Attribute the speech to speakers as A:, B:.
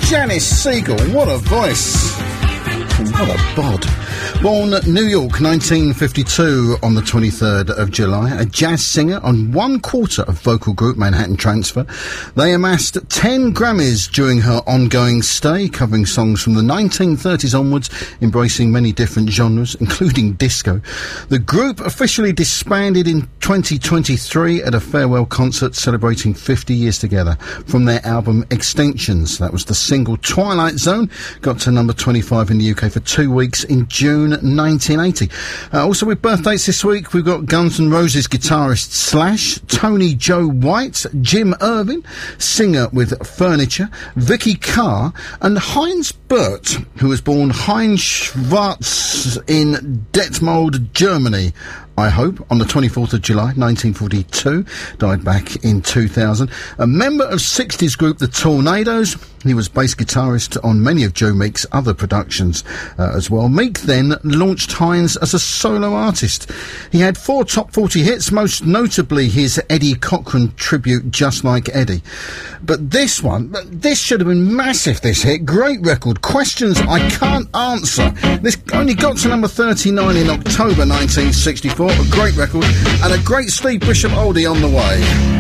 A: Janice Siegel, what a voice. What a bod. Born New York, 1952, on the 23rd of July, a jazz singer on one quarter of vocal group Manhattan Transfer. They amassed 10 Grammys during her ongoing stay, covering songs from the 1930s onwards, embracing many different genres, including disco. The group officially disbanded in 2023 at a farewell concert celebrating 50 years together from their album Extinctions. That was the single Twilight Zone, got to number 25 in the UK for 2 weeks in June 1980. Also with birthdays this week, we've got Guns N' Roses guitarist Slash, Tony Joe White, Jim Irvin, singer with Furniture, Vicky Carr, and Heinz Burt, who was born Heinz Schwarz in Detmold, Germany, I hope, on the 24th of July, 1942, died back in 2000. A member of 60s group The Tornadoes, he was bass guitarist on many of Joe Meek's other productions as well. Meek then launched Heinz as a solo artist. He had 4 top 40 hits, most notably his Eddie Cochran tribute, Just Like Eddie. But this should have been massive, this hit. Great record. Questions I Can't Answer. This only got to number 39 in October 1964. A great record and a great Steve Bishop oldie on the way.